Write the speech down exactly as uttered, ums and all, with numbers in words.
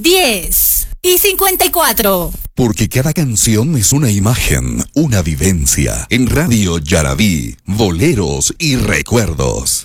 diez y cincuenta y cuatro. Porque cada canción es una imagen, una vivencia. En Radio Yarabí, boleros y recuerdos.